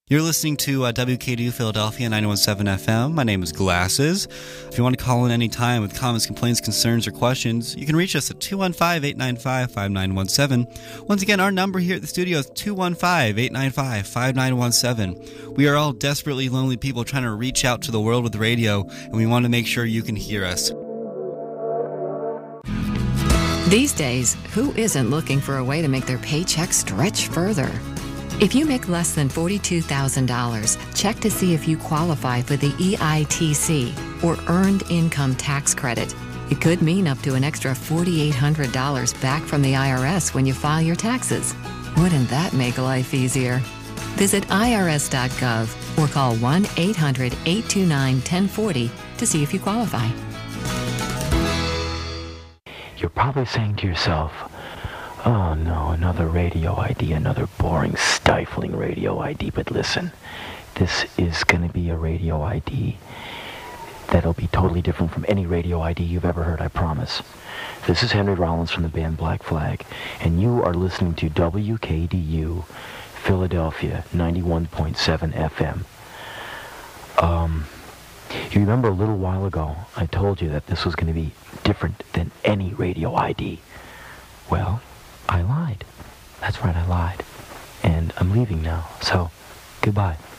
You're listening to WKDU Philadelphia 917 FM. My name is Glasses. If you want to call in any time with comments, complaints, concerns, or questions, you can reach us at 215-895-5917. Once again, our number here at the studio is 215-895-5917. We are all desperately lonely people trying to reach out to the world with radio, and we want to make sure you can hear us. These days, who isn't looking for a way to make their paycheck stretch further? If you make less than $42,000, check to see if you qualify for the EITC, or Earned Income Tax Credit. It could mean up to an extra $4,800 back from the IRS when you file your taxes. Wouldn't that make life easier? Visit irs.gov or call 1-800-829-1040 to see if you qualify. You're probably saying to yourself, oh no, another radio ID, another boring, stifling radio ID. But listen, this is going to be a radio ID that'll be totally different from any radio ID you've ever heard, I promise. This is Henry Rollins from the band Black Flag, and you are listening to WKDU Philadelphia 91.7 FM. You remember a little while ago, I told you that this was going to be different than any radio ID. Well, I lied. That's right, I lied. And I'm leaving now, so goodbye.